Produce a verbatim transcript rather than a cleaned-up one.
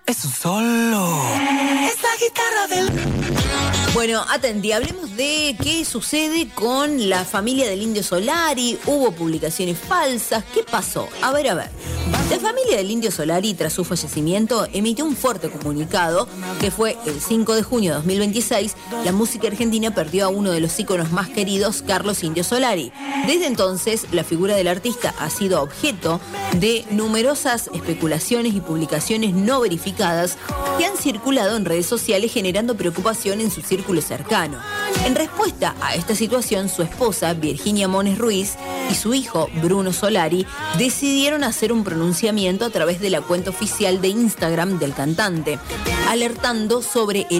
Es un solo. Es la guitarra del... Bueno, atendí, hablemos de qué sucede con la familia del Indio Solari. Hubo publicaciones falsas. ¿Qué pasó? A ver, a ver. La familia del Indio Solari, tras su fallecimiento, emitió un fuerte comunicado que fue el cinco de junio de dos mil veintiséis. La música argentina perdió a uno de los íconos más queridos, Carlos Indio Solari. Desde entonces, la figura del artista ha sido objeto de numerosas especulaciones y publicaciones no verificadas que han circulado en redes sociales, generando preocupación en su círculo cercano. En respuesta a esta situación, su esposa, Virginia Mones Ruiz, y su hijo, Bruno Solari, decidieron hacer un pronunciamiento a través de la cuenta oficial de Instagram del cantante, alertando sobre el